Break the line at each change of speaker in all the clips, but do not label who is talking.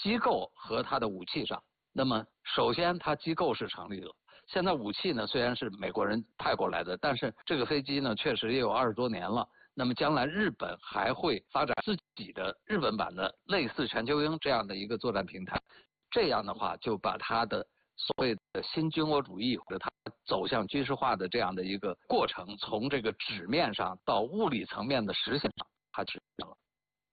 机构和它的武器上。那么首先它机构是成立了，现在武器呢虽然是美国人派过来的，但是这个飞机呢确实也有20多年了。那么将来日本还会发展自己的日本版的类似全球鹰这样的一个作战平台，这样的话就把它的所谓的新军国主义或者它走向军事化的这样的一个过程，从这个纸面上到物理层面的实现上，它实现了。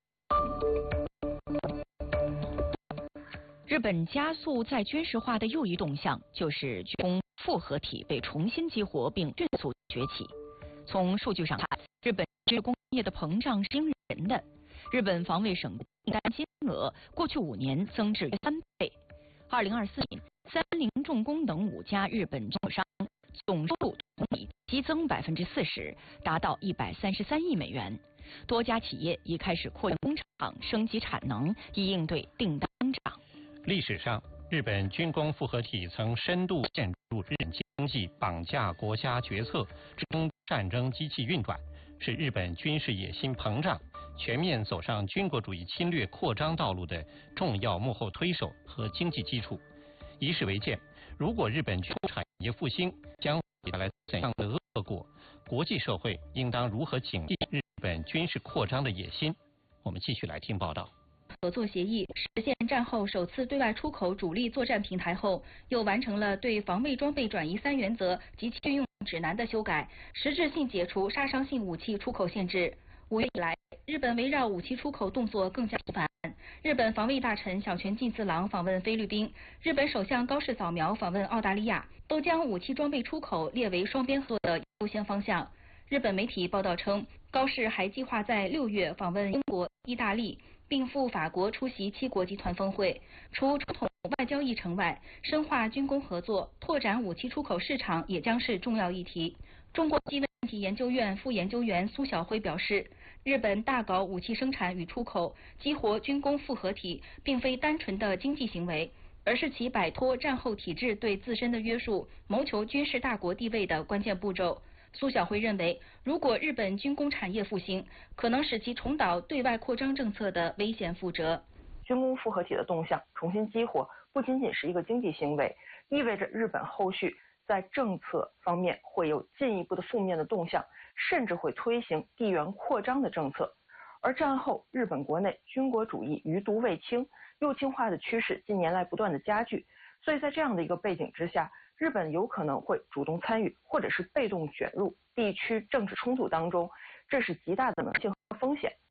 日本加速在军事化的又一动向，就是军工复合体被重新激活并迅速崛起。从数据上看，日本军事工业的膨胀是惊人的。日本防卫省订单金额过去5年增至约3倍。2024年，30重工等5家日本军火商总收入同比激增40%，达到133亿美元。多家企业已开始扩建工厂，升级产能，以应对订单增长。
历史上，日本军工复合体曾深度陷入日本经济绑架国家决策，支撑战争机器运转，是日本军事野心膨胀、全面走上军国主义侵略扩张道路的重要幕后推手和经济基础。以史为鉴，如果日本军工产业复兴将会带来怎样的恶果，国际社会应当如何警惕日本军事扩张的野心？我们继续来听报道。
合作协议实现战后首次对外出口主力作战平台后，又完成了对防卫装备转移3原则及其运用指南的修改，实质性解除杀伤性武器出口限制。5月以来，日本围绕武器出口动作更加频繁。日本防卫大臣小泉进次郎访问菲律宾，日本首相高市早苗访问澳大利亚，都将武器装备出口列为双边合作的优先方向。日本媒体报道称，高市还计划在6月访问英国、意大利，并赴法国出席7国集团峰会。除传统外交议程外，深化军工合作、拓展武器出口市场也将是重要议题。中国国际问题研究院副研究员苏晓辉表示，日本大搞武器生产与出口，激活军工复合体，并非单纯的经济行为，而是其摆脱战后体制对自身的约束，谋求军事大国地位的关键步骤。苏晓辉认为，如果日本军工产业复兴，可能使其重蹈对外扩张政策的危险覆辙。
军工复合体的动向重新激活，不仅仅是一个经济行为，意味着日本后续在政策方面会有进一步的负面的动向，甚至会推行地缘扩张的政策。而战后日本国内军国主义余毒未清、右倾化的趋势近年来不断的加剧，所以在这样的一个背景之下，日本有可能会主动参与或者是被动卷入地区政治冲突当中，这是极大的可能性和风险。